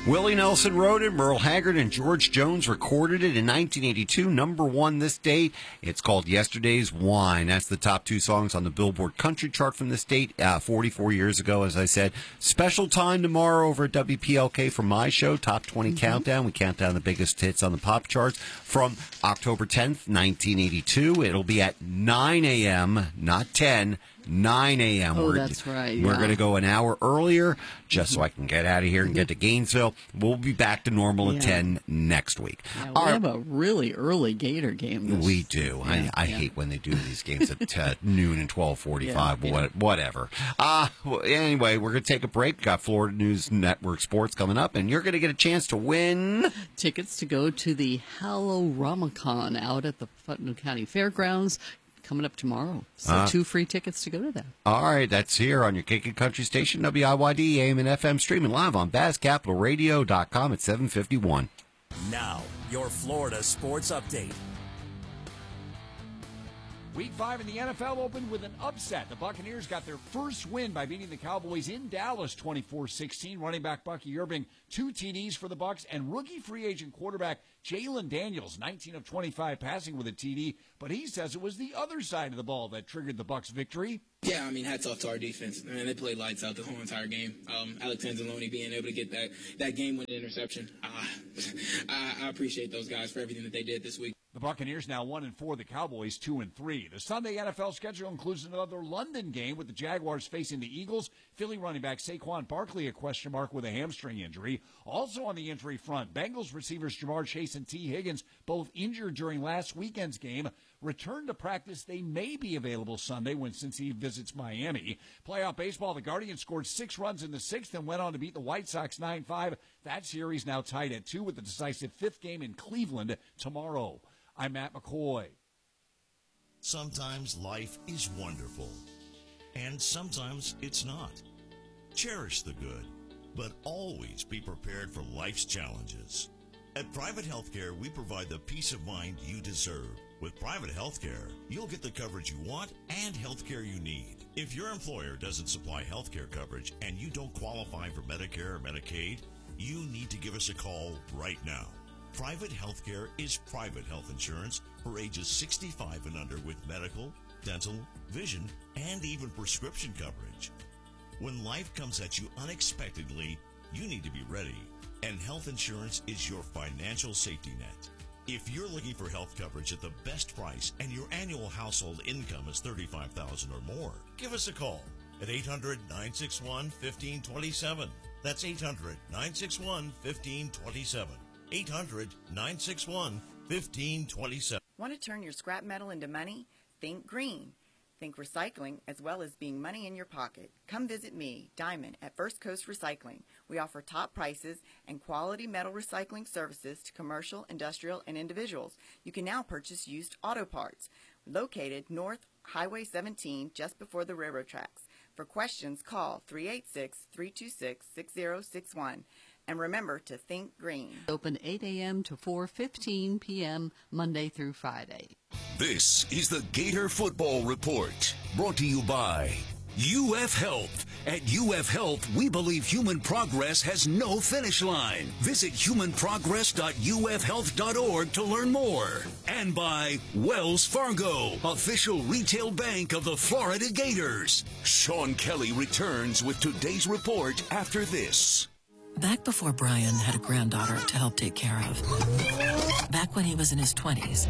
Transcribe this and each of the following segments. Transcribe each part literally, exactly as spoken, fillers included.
Willie Nelson wrote it, Merle Haggard and George Jones recorded it in nineteen eighty-two, number one this date. It's called Yesterday's Wine. That's the top two songs on the Billboard Country Chart from this date, uh, forty-four years ago, as I said. Special time tomorrow over at W P L K for my show, Top twenty mm-hmm. Countdown. We count down the biggest hits on the pop charts from October tenth, nineteen eighty-two. It'll be at nine a.m., not ten, nine a.m. Oh, we're, that's right. We're yeah. going to go an hour earlier just so I can get out of here and get to Gainesville. We'll be back to normal yeah. at ten next week. Yeah, we Our, have a really early Gator game. This, we do. Yeah, I, I yeah. hate when they do these games at uh, noon and twelve forty-five, yeah, yeah. what, whatever. Uh, well, anyway, we're going to take a break. We've got Florida News Network Sports coming up, and you're going to get a chance to win tickets to go to the Halloramicon out at the Putnam County Fairgrounds. Coming up tomorrow. So uh, two free tickets to go to that. All right, that's here on your Kickin' Country station, W I Y D, A M and F M, streaming live on Baz Capital Radio dot com at seven fifty-one. Now, your Florida Sports Update. Week five in the N F L opened with an upset. The Buccaneers got their first win by beating the Cowboys in Dallas twenty-four sixteen. Running back Bucky Irving, two T Ds for the Bucs, and rookie free agent quarterback Jalen Daniels, nineteen of twenty-five passing with a T D, but he says it was the other side of the ball that triggered the Bucs' victory. Yeah, I mean, hats off to our defense. Man, they played lights out the whole entire game. Um, Alex Anzalone being able to get that, that game-winning interception. Uh, I, I appreciate those guys for everything that they did this week. The Buccaneers now one and four, the Cowboys two and three. The Sunday N F L schedule includes another London game with the Jaguars facing the Eagles. Philly running back Saquon Barkley a question mark with a hamstring injury. Also on the injury front, Bengals receivers Jamar Chase and T. Higgins, both injured during last weekend's game, return to practice. They may be available Sunday when Cincy visits Miami. Playoff baseball, the Guardians scored six runs in the sixth and went on to beat the White Sox nine five. That series now tied at two with the decisive fifth game in Cleveland tomorrow. I'm Matt McCoy. Sometimes life is wonderful, and sometimes it's not. Cherish the good, but always be prepared for life's challenges. At Private Healthcare, we provide the peace of mind you deserve. With Private Healthcare, you'll get the coverage you want and healthcare you need. If your employer doesn't supply healthcare coverage and you don't qualify for Medicare or Medicaid, you need to give us a call right now. Private Healthcare is private health insurance for ages sixty-five and under with medical, dental, vision, and even prescription coverage. When life comes at you unexpectedly, you need to be ready, and health insurance is your financial safety net. If you're looking for health coverage at the best price and your annual household income is thirty-five thousand dollars or more, give us a call at eight hundred, nine six one, one five two seven. That's eight hundred, nine six one, one five two seven. eight hundred, nine six one, one five two seven. Want to turn your scrap metal into money? Think green. Think recycling as well as being money in your pocket. Come visit me, Diamond, at First Coast Recycling. We offer top prices and quality metal recycling services to commercial, industrial, and individuals. You can now purchase used auto parts. Located North Highway seventeen, just before the railroad tracks. For questions, call three eight six, three two six, six zero six one. And remember to think green. Open eight a.m. to four fifteen p.m. Monday through Friday. This is the Gator Football Report, brought to you by U F Health. At U F Health, we believe human progress has no finish line. Visit human progress dot u f health dot org to learn more. And by Wells Fargo, official retail bank of the Florida Gators. Sean Kelly returns with today's report after this. Back before Brian had a granddaughter to help take care of. Back when he was in his twenties,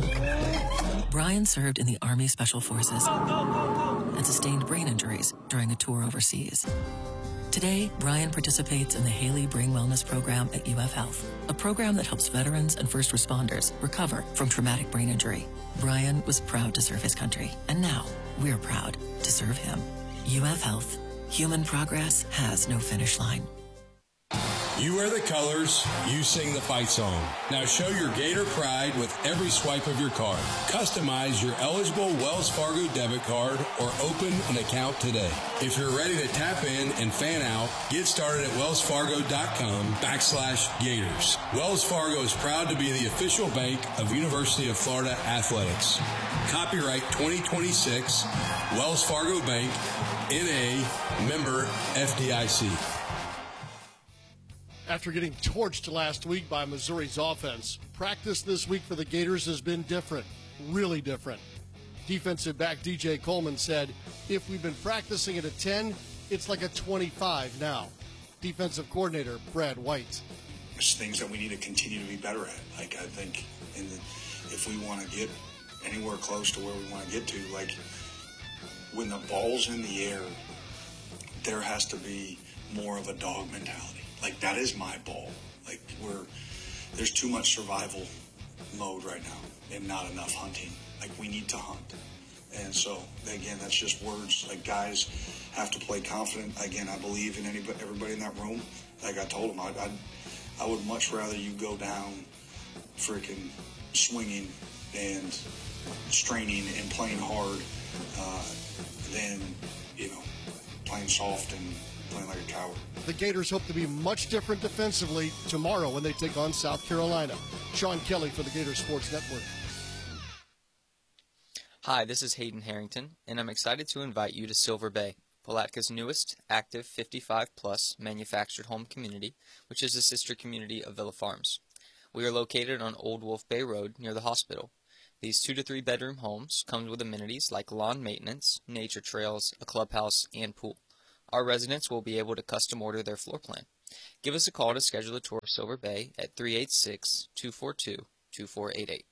Brian served in the Army Special Forces and sustained brain injuries during a tour overseas. Today, Brian participates in the Haley Brain Wellness Program at U F Health, a program that helps veterans and first responders recover from traumatic brain injury. Brian was proud to serve his country, and now we're proud to serve him. U F Health. Human progress has no finish line. You wear the colors, you sing the fight song. Now show your Gator pride with every swipe of your card. Customize your eligible Wells Fargo debit card or open an account today. If you're ready to tap in and fan out, get started at wells fargo dot com backslash Gators. Wells Fargo is proud to be the official bank of University of Florida Athletics. Copyright twenty twenty-six, Wells Fargo Bank, N A, member F D I C. After getting torched last week by Missouri's offense, practice this week for the Gators has been different, really different. Defensive back D J Coleman said, if we've been practicing at a ten, it's like a twenty-five now. Defensive coordinator Brad White. There's things that we need to continue to be better at. Like, I think in the, if we want to get anywhere close to where we want to get to, like, when the ball's in the air, there has to be more of a dog mentality. Like, that is my ball. Like, we're, there's too much survival mode right now and not enough hunting. Like, we need to hunt. And so, again, that's just words. Like, guys have to play confident. Again, I believe in anybody, everybody in that room. Like I told them, I, I, I would much rather you go down freaking swinging and straining and playing hard uh, than, you know, playing soft and playing like a coward. The Gators hope to be much different defensively tomorrow when they take on South Carolina. Sean Kelly for the Gator Sports Network. Hi, this is Hayden Harrington, and I'm excited to invite you to Silver Bay, Palatka newest, active fifty-five plus manufactured home community, which is a sister community of Villa Farms. We are located on Old Wolf Bay Road near the hospital. These two to three bedroom homes come with amenities like lawn maintenance, nature trails, a clubhouse, and pool. Our residents will be able to custom order their floor plan. Give us a call to schedule a tour of Silver Bay at three eight six, two four two, two four eight eight.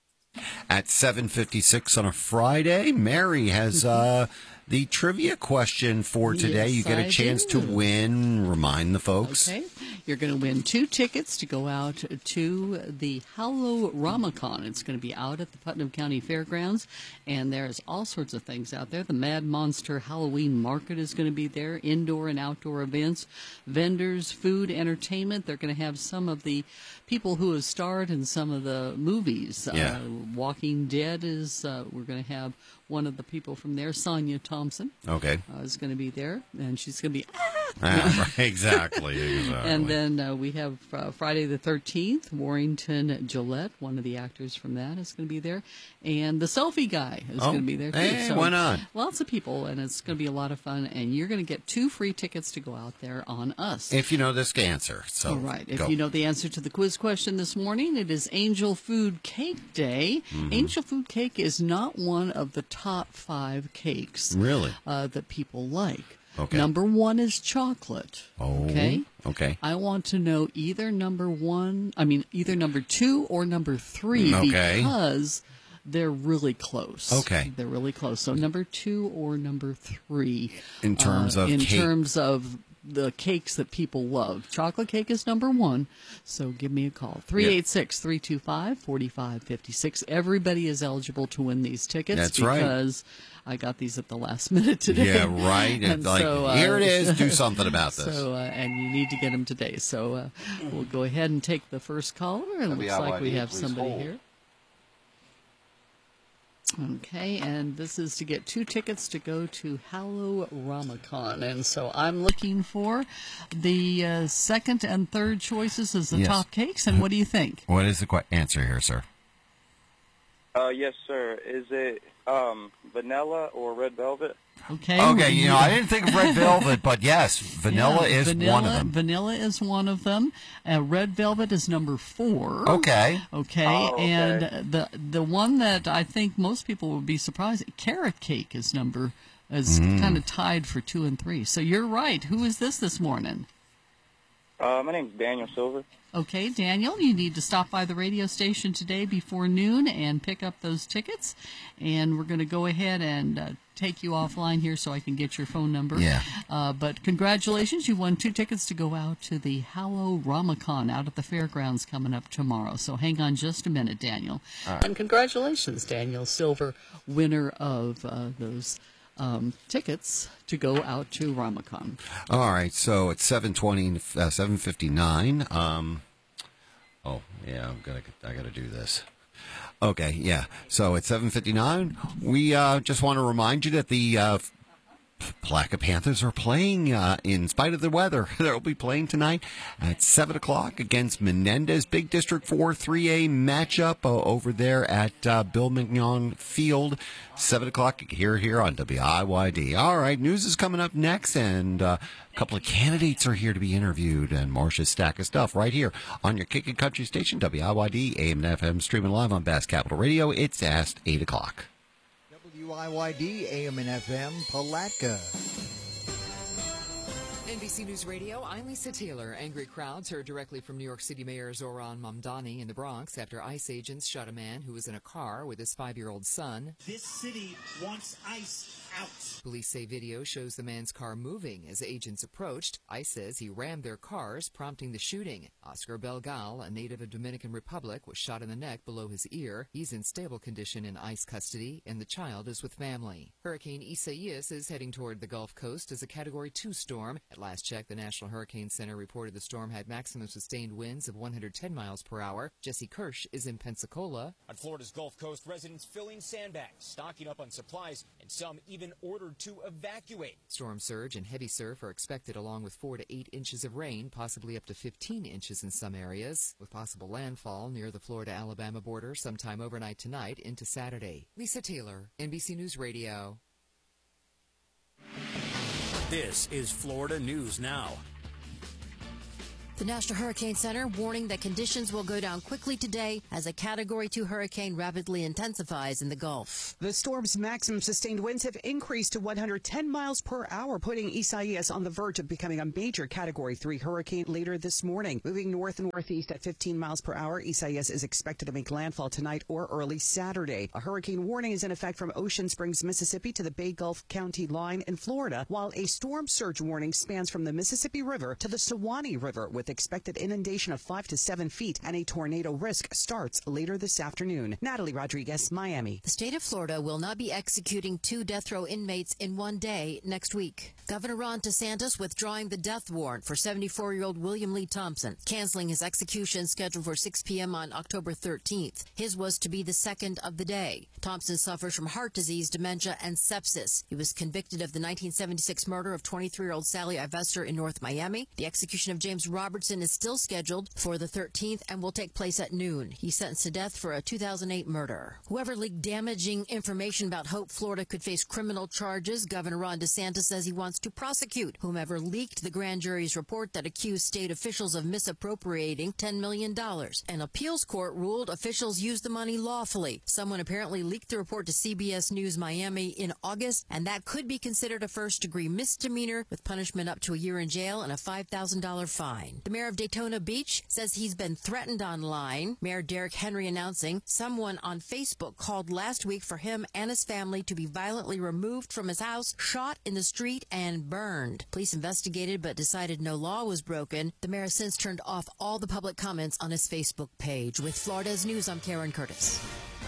At seven fifty-six on a Friday, Mary has uh, the trivia question for today. Yes, you get a I chance do. to win. Remind the folks. Okay. You're going to win two tickets to go out to the Hallow-Ramacon. It's going to be out at the Putnam County Fairgrounds, and there's all sorts of things out there. The Mad Monster Halloween Market is going to be there, indoor and outdoor events, vendors, food, entertainment. They're going to have some of the people who have starred in some of the movies. Yeah. Uh, Walking Dead is, uh, we're going to have one of the people from there, Sonia Thompson. Okay. Uh, is going to be there, and she's going to be, ah! Ah, right, exactly, exactly. And then uh, we have uh, Friday the thirteenth, Warrington Gillette, one of the actors from that, is going to be there. And the selfie guy is Oh, going to be there, too. hey, So why not? Lots of people, and it's going to be a lot of fun. And you're going to get two free tickets to go out there on us. If you know this answer. So All right. If go. you know the answer to the quiz question this morning, it is Angel Food Cake Day. Mhm. Angel Food Cake is not one of the top five cakes Really? uh, that people like. Okay. Number one is chocolate. Oh, Okay. okay. I want to know either number one, I mean, either number two or number three Okay. because they're really close. Okay. They're really close. So number two or number three. In terms uh, of In cake. terms of the cakes that people love. Chocolate cake is number one, so give me a call. three eight six, three two five, four five five six. Everybody is eligible to win these tickets. That's right. Because I got these at the last minute today. Yeah, right. And Like, so, uh, here it is. Do something about this. So, uh, and you need to get them today. So uh, we'll go ahead and take the first caller. And it looks like we have somebody here. Okay, and this is to get two tickets to go to Hallow-Ramacon. And so I'm looking for the uh, second and third choices as the Yes. top cakes. And what do you think? What is the qu- answer here, sir? Uh, yes, sir. Is it um, vanilla or red velvet? Okay. Okay, you know, I didn't think of red velvet, but yes, vanilla Yeah, is vanilla, one of them. Vanilla is one of them. Uh, red velvet is number four. Okay. Okay, Oh, okay. and the the one that I think most people would be surprised, carrot cake is number is Mm. kind of tied for two and three. So you're right. Who is this this morning? Uh, my name's Daniel Silver. Okay, Daniel, you need to stop by the radio station today before noon and pick up those tickets. And we're going to go ahead and uh, take you offline here so I can get your phone number. Yeah. Uh, but congratulations, you won two tickets to go out to the Hallow-Ramacon out at the fairgrounds coming up tomorrow. So hang on just a minute, Daniel. All right. And congratulations, Daniel Silver, winner of uh, those um, tickets to go out to Ramacon. All right, so it's seven twenty, uh, seven fifty-nine. Um, oh, yeah, I'm gonna, I got to do this. Okay, yeah. So it's seven fifty-nine. We uh, just want to remind you that the uh, Palatka Panthers are playing uh, in spite of the weather. They'll be playing tonight at seven o'clock against Menendez. Big District four three A matchup uh, over there at uh, Bill Mignon Field. seven o'clock here here on W I Y D. All right, news is coming up next, and uh, a couple of candidates are here to be interviewed, and Marcia's stack of stuff right here on your Kickin' Country station, W I Y D, A M and F M, streaming live on Bass Capital Radio. It's at eight o'clock. W I Y D, A M and F M, Palatka. N B C News Radio, I'm Lisa Taylor. Angry crowds heard directly from New York City Mayor Zoran Mamdani in the Bronx after ICE agents shot a man who was in a car with his five-year-old son. This city wants ICE out. Police say video shows the man's car moving as agents approached. ICE says he rammed their cars, prompting the shooting. Oscar Belgal, a native of Dominican Republic, was shot in the neck below his ear. He's in stable condition in ICE custody, and the child is with family. Hurricane Isaias is heading toward the Gulf Coast as a Category two storm. At last check, the National Hurricane Center reported the storm had maximum sustained winds of one hundred ten miles per hour. Jesse Kirsch is in Pensacola. On Florida's Gulf Coast, residents filling sandbags, stocking up on supplies, and some even ordered to evacuate. Storm surge and heavy surf are expected, along with four to eight inches of rain, possibly up to fifteen inches in some areas, with possible landfall near the Florida-Alabama border sometime overnight tonight into Saturday. Lisa Taylor, N B C News Radio. This is Florida News Now. The National Hurricane Center warning that conditions will go down quickly today as a Category two hurricane rapidly intensifies in the Gulf. The storm's maximum sustained winds have increased to one hundred ten miles per hour, putting Isaias on the verge of becoming a major Category three hurricane later this morning. Moving north and northeast at fifteen miles per hour, Isaias is expected to make landfall tonight or early Saturday. A hurricane warning is in effect from Ocean Springs, Mississippi to the Bay Gulf County line in Florida, while a storm surge warning spans from the Mississippi River to the Suwannee River, with expected inundation of five to seven feet, and a tornado risk starts later this afternoon. Natalie Rodriguez, Miami. The state of Florida will not be executing two death row inmates in one day next week. Governor Ron DeSantis withdrawing the death warrant for seventy-four-year-old William Lee Thompson, canceling his execution scheduled for six p.m. on October thirteenth. His was to be the second of the day. Thompson suffers from heart disease, dementia, and sepsis. He was convicted of the nineteen seventy-six murder of twenty-three-year-old Sally Ivester in North Miami. The execution of James Robertson is still scheduled for the thirteenth and will take place at noon. He's sentenced to death for a two thousand eight murder. Whoever leaked damaging information about Hope, Florida could face criminal charges. Governor Ron DeSantis says he wants to prosecute whomever leaked the grand jury's report that accused state officials of misappropriating ten million dollars. An appeals court ruled officials used the money lawfully. Someone apparently leaked the report to C B S News Miami in August, and that could be considered a first-degree misdemeanor with punishment up to a year in jail and a five thousand dollars fine. The mayor of Daytona Beach says he's been threatened online. Mayor Derek Henry announcing someone on Facebook called last week for him and his family to be violently removed from his house, shot in the street, and burned. Police investigated but decided no law was broken. The mayor has since turned off all the public comments on his Facebook page. With Florida's News, I'm Karen Curtis.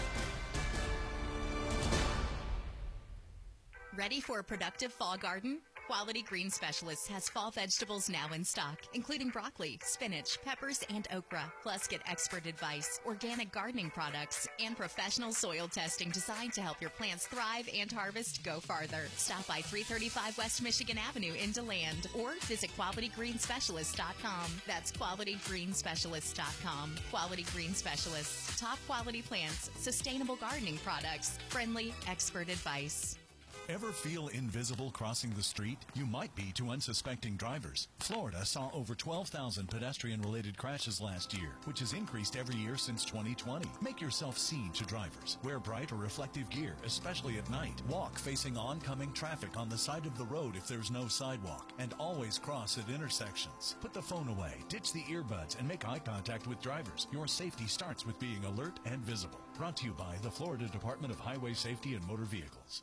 Ready for a productive fall garden? Quality Green Specialists has fall vegetables now in stock, including broccoli, spinach, peppers, and okra. Plus, get expert advice, organic gardening products, and professional soil testing designed to help your plants thrive and harvest go farther. Stop by three thirty-five West Michigan Avenue in DeLand or visit quality green specialist dot com. That's quality green specialist dot com. Quality Green Specialists. Top quality plants, sustainable gardening products, friendly expert advice. Ever feel invisible crossing the street? You might be to unsuspecting drivers. Florida saw over twelve thousand pedestrian-related crashes last year, which has increased every year since twenty twenty. Make yourself seen to drivers. Wear bright or reflective gear, especially at night. Walk facing oncoming traffic on the side of the road if there's no sidewalk, and always cross at intersections. Put the phone away, ditch the earbuds, and make eye contact with drivers. Your safety starts with being alert and visible. Brought to you by the Florida Department of Highway Safety and Motor Vehicles.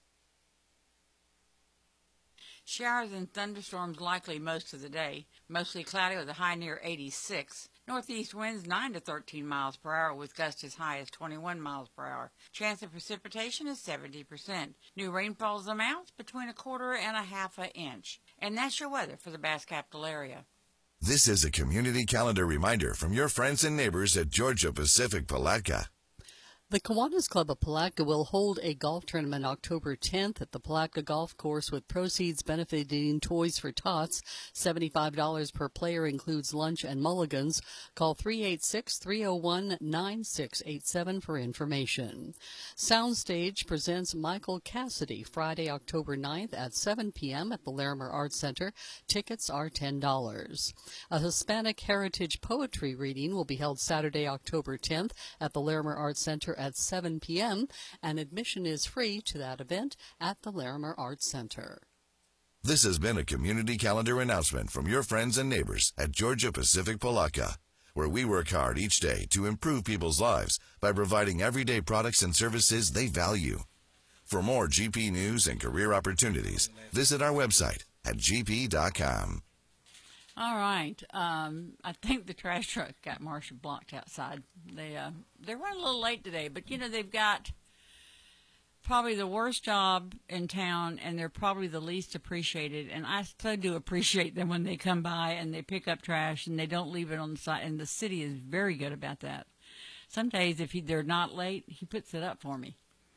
Showers and thunderstorms likely most of the day. Mostly cloudy with a high near eighty-six. Northeast winds nine to thirteen miles per hour with gusts as high as twenty-one miles per hour. Chance of precipitation is seventy percent. New rainfall's amounts between a quarter and a half an inch. And that's your weather for the Bass Capital area. This is a community calendar reminder from your friends and neighbors at Georgia Pacific Palatka. The Kiwanis Club of Palatka will hold a golf tournament October tenth at the Palatka Golf Course with proceeds benefiting Toys for Tots. seventy-five dollars per player includes lunch and mulligans. Call three eight six, three oh one, nine six eight seven for information. Soundstage presents Michael Cassidy Friday, October ninth at seven p.m. at the Larimer Arts Center. Tickets are ten dollars. A Hispanic Heritage Poetry reading will be held Saturday, October tenth at the Larimer Arts Center at seven p.m., and admission is free to that event at the Larimer Arts Center. This has been a community calendar announcement from your friends and neighbors at Georgia Pacific Palatka, where we work hard each day to improve people's lives by providing everyday products and services they value. For more G P news and career opportunities, visit our website at g p dot com. All right. Um, I think the trash truck got Marcia blocked outside. They uh, they're running a little late today, but you know they've got probably the worst job in town, and they're probably the least appreciated. And I so do appreciate them when they come by and they pick up trash and they don't leave it on the side. And the city is very good about that. Some days, if he, they're not late, he puts it up for me,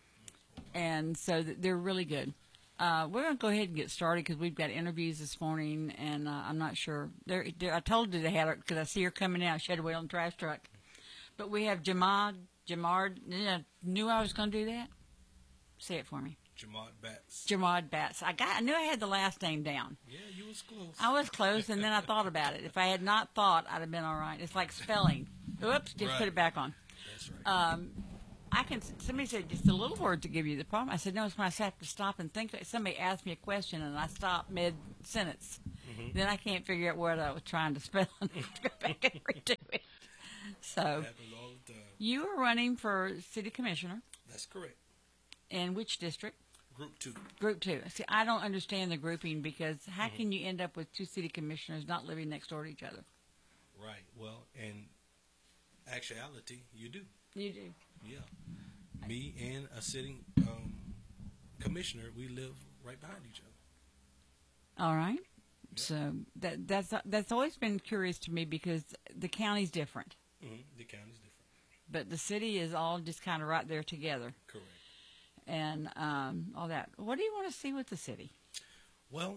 and so they're really good. Uh, we're going to go ahead and get started because we've got interviews this morning, and uh, I'm not sure. They're, they're, I told you they had her because I see her coming out. She had to wait on the trash truck. But we have Jamad, Jamard. Yeah, knew I was going to do that? Say it for me. Jamad Batts. Jamad Batts. I got. I knew I had the last name down. Yeah, you was close. I was close, and then I thought about it. If I had not thought, I'd have been all right. It's like spelling. Oops, just right. Put it back on. That's right. Um, I can. Somebody said just a little word to give you the problem. I said no. It's when I have to stop and think. Somebody asked me a question and I stop mid sentence. Mm-hmm. Then I can't figure out what I was trying to spell and go back and redo it. So you are running for city commissioner. That's correct. In which district? Group two. Group two. See, I don't understand the grouping because how mm-hmm. can you end up with two city commissioners not living next door to each other? Right. Well, in actuality, you do. You do. Yeah. Me and a sitting um, commissioner, we live right behind each other. All right. Yeah. So that that's that's always been curious to me because the county's different. Mm-hmm. The county's different. But the city is all just kind of right there together. Correct. And um, all that. What do you want to see with the city? Well,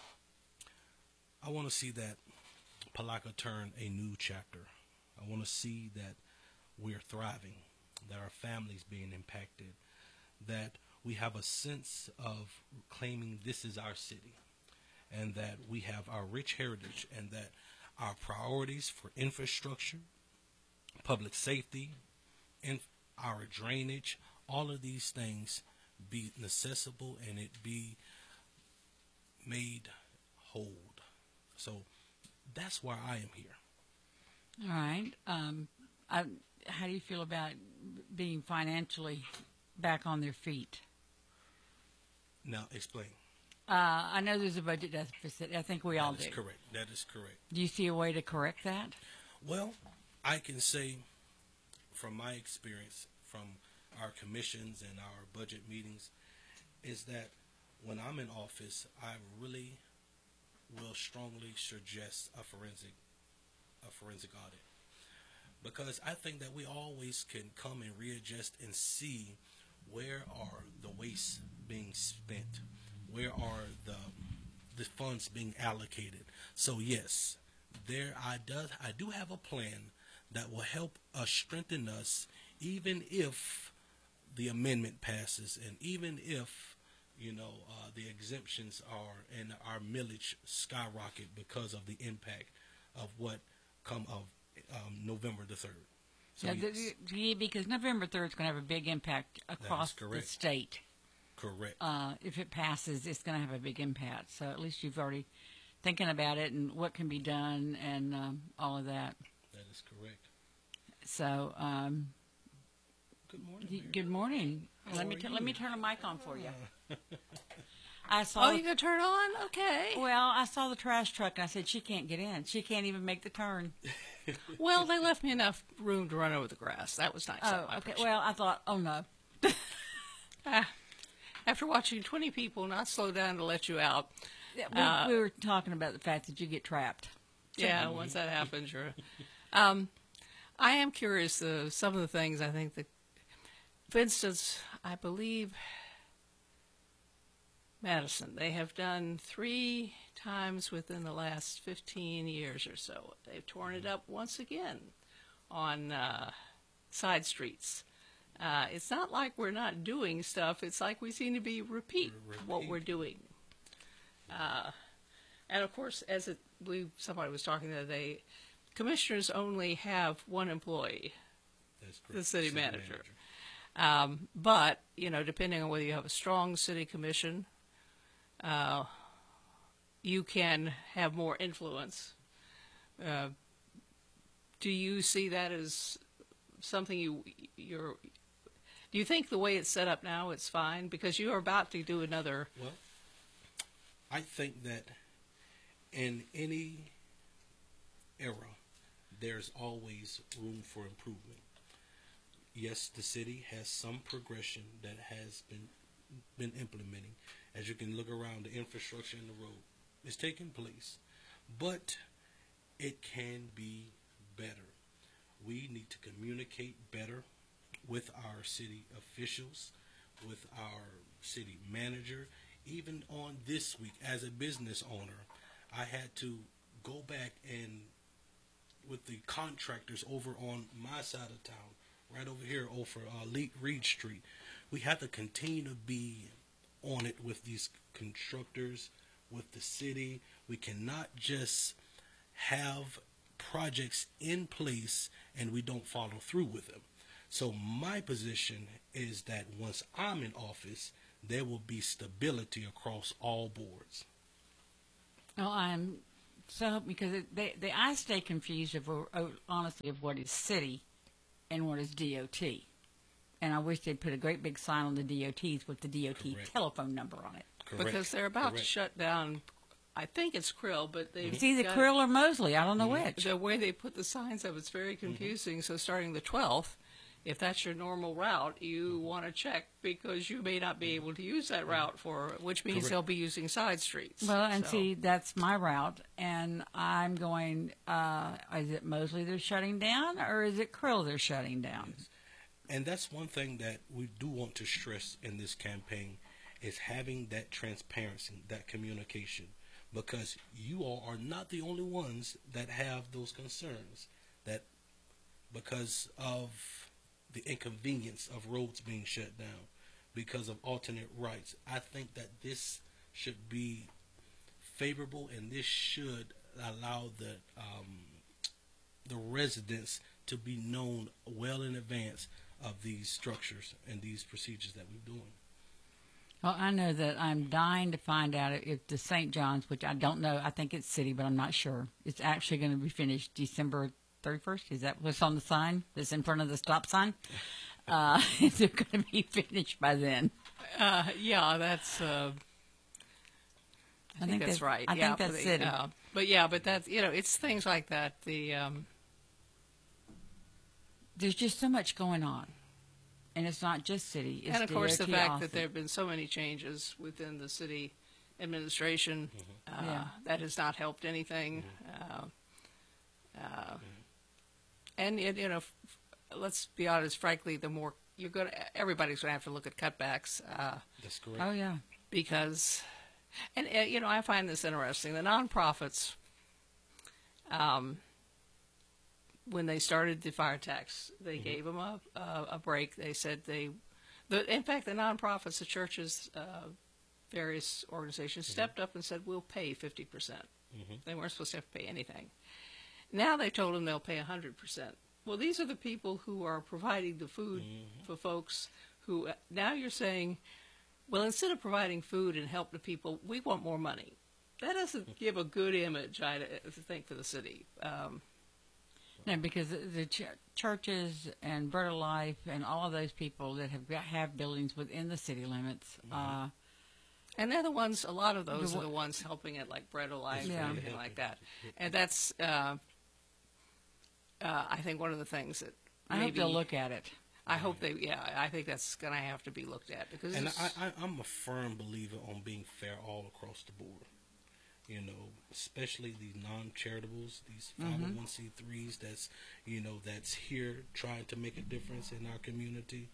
I want to see that Palatka turn a new chapter. I want to see that we're thriving, that our families being impacted, that we have a sense of claiming this is our city, and that we have our rich heritage, and that our priorities for infrastructure, public safety, and our drainage, all of these things be accessible and it be made whole. So that's why I am here. All right. Um, I, how do you feel about being financially back on their feet? Now, explain. Uh, I know there's a budget deficit. I think we all do. That is correct. That is correct. Do you see a way to correct that? Well, I can say from my experience from our commissions and our budget meetings is that when I'm in office, I really will strongly suggest a forensic a forensic audit. Because I think that we always can come and readjust and see where are the wastes being spent, where are the the funds being allocated. So yes, there I does I do have a plan that will help us strengthen us, even if the amendment passes, and even if you know uh, the exemptions are and our millage skyrocket because of the impact of what come of um, November the third. So yeah, yes. the, because November third is going to have a big impact across the state. Correct. Uh, if it passes, it's going to have a big impact. So at least you've already thinking about it and what can be done and um, all of that. That is correct. So, um, good morning. Y- good morning. How let me are t- you? let me turn the mic on for you. I saw. Oh, you gonna turn it on? Okay. Well, I saw the trash truck and I said she can't get in. She can't even make the turn. Well, they left me enough room to run over the grass. That was nice. Oh, okay. Well, I thought, oh no. ah, after watching twenty people not slow down to let you out. Yeah, we, uh, we were talking about the fact that you get trapped. Yeah, once that happens, you're. Um, I am curious. Uh, some of the things I think that for instance, I believe Madison, they have done three times within the last fifteen years or so. They've torn it up once again on uh, side streets. Uh, it's not like we're not doing stuff. It's like we seem to be repeat, repeat. what we're doing. Uh, and of course, as it, we somebody was talking the other day, commissioners only have one employee, That's correct. the city, city manager. manager. Um, but, you know, depending on whether you have a strong city commission, uh, you can have more influence. Uh, do you see that as something you, you're, do you think the way it's set up now it's fine? Because you are about to do another. Well, I think that in any era, there's always room for improvement. Yes, the city has some progression that has been been implementing. As you can look around, the infrastructure in the road is taking place, but it can be better. We need to communicate better with our city officials, with our city manager. Even on this week, as a business owner, I had to go back and with the contractors over on my side of town, right over here over uh, Reed Street, we have to continue to be on it with these constructors, with the city. We cannot just have projects in place and we don't follow through with them. So my position is that once I'm in office, there will be stability across all boards. Well, I'm so because it, they, they I stay confused of uh, honestly of what is city and what is D O T, and I wish they'd put a great big sign on the D O Ts with the D O T Correct. Telephone number on it. Correct. Because they're about Correct. to shut down. I think it's Krill, but they it's either Krill or Mosley. I don't know mm-hmm. which. The way they put the signs up, it's very confusing. Mm-hmm. So starting the twelfth. If that's your normal route, you want to check because you may not be able to use that route for, which means Correct. They'll be using side streets. Well, and so. see, that's my route, and I'm going, uh, is it Mosley they're shutting down, or is it Krill they're shutting down? Yes. And that's one thing that we do want to stress in this campaign is having that transparency, that communication, because you all are not the only ones that have those concerns, that because of the inconvenience of roads being shut down because of alternate rights. I think that this should be favorable, and this should allow the um, the residents to be known well in advance of these structures and these procedures that we're doing. Well, I know that I'm dying to find out if the Saint John's, which I don't know, I think it's city, but I'm not sure, it's actually going to be finished December thirty-first. Is that what's on the sign that's in front of the stop sign? Uh, is it going to be finished by then? Uh, yeah, that's. Uh, I, I think, think that's, that's right. I yeah, think that's the, city. Uh, but yeah, but that's you know, it's things like that. The um, there's just so much going on, and it's not just city. It's and of course, D O T the fact office. that there have been so many changes within the city administration mm-hmm. uh, yeah. that has not helped anything. Mm-hmm. Uh, uh, mm-hmm. And, you know, let's be honest, frankly, the more you're going to, everybody's going to have to look at cutbacks. Uh, That's correct. Oh, yeah. Because, and, uh, you know, I find this interesting. The nonprofits, um, when they started the fire tax, they mm-hmm. gave them a, a, a break. They said they, the, in fact, the nonprofits, the churches, uh, various organizations mm-hmm. stepped up and said, we'll pay fifty percent. Mm-hmm. They weren't supposed to have to pay anything. Now they told them they'll pay one hundred percent. Well, these are the people who are providing the food mm-hmm. for folks who, now you're saying, well, instead of providing food and help to people, we want more money. That doesn't give a good image, I think, for the city. Um, no, because the ch- churches and Bread of Life and all of those people that have got, have buildings within the city limits, mm-hmm. uh, and they're the ones, a lot of those the, are the ones helping it, like Bread of Life yeah. and everything like that. And that's, uh, uh, I think, one of the things that I maybe, hope they'll look at it. I hope they, yeah, I think that's going to have to be looked at. because. And I, I, I'm a firm believer on being fair all across the board. You know, especially these non-charitables, these five oh one c threes that's, you know, that's here trying to make a difference in our community.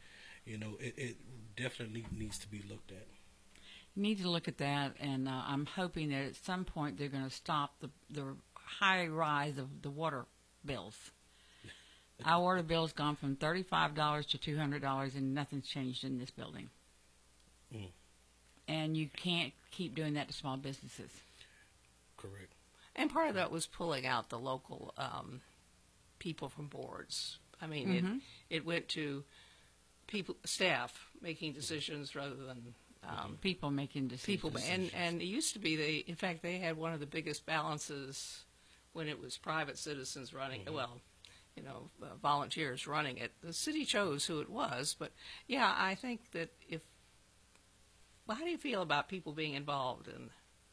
you know, it, it definitely needs to be looked at. You need to look at that, and uh, I'm hoping that at some point they're going to stop the the high rise of the water bills. Our water bill's gone from thirty-five dollars to two hundred dollars, and nothing's changed in this building. Mm. And you can't keep doing that to small businesses. Correct. And part of that was pulling out the local um, people from boards. I mean, Mhm. it it went to people, staff making decisions rather than um, People making decisions. people. And and it used to be they. In fact, they had one of the biggest balances when it was private citizens running. Well, you know, uh, volunteers running it. The city chose who it was, but yeah, I think that if. Well, how do you feel about people being involved in?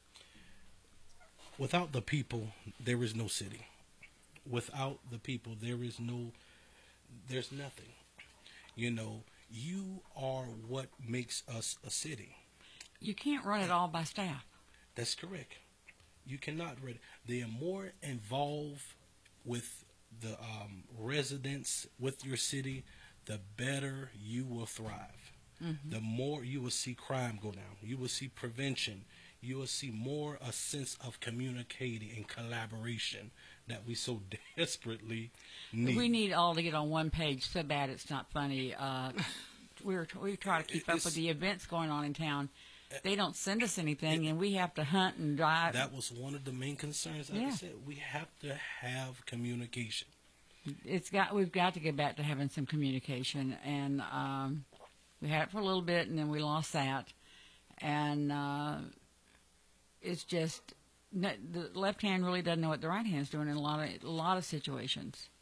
Without the people, there is no city. Without the people, there is no, there's nothing. You know, you are what makes us a city. You can't run it all by staff. That's correct. You cannot run it. They are more involved with the um, residents, with your city, the better you will thrive. Mhm. The more you will see crime go down. You will see prevention. You will see more a sense of communicating and collaboration that we so desperately need. We need all to get on one page so bad it's not funny. Uh, we're we try to keep up It's- with the events going on in town. They don't send us anything, and we have to hunt and drive. That was one of the main concerns. Like Yeah. I said, we have to have communication. It's got we've got to get back to having some communication, and um, we had it for a little bit, and then we lost that, and uh, it's just the left hand really doesn't know what the right hand's doing in a lot of a lot of situations.